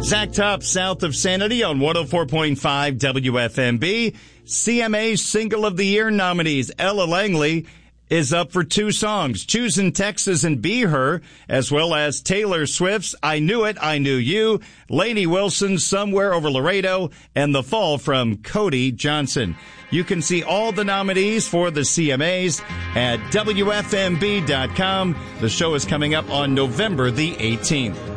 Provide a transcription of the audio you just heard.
Zach Top, South of Sanity on 104.5 WFMB. CMA Single of the Year nominees. Ella Langley is up for 2 songs, Choosing Texas and Be Her, as well as Taylor Swift's I Knew It, I Knew You, Lainey Wilson's Somewhere Over Laredo, and The Fall from Cody Johnson. You can see all the nominees for the CMAs at WFMB.com. The show is coming up on November the 18th.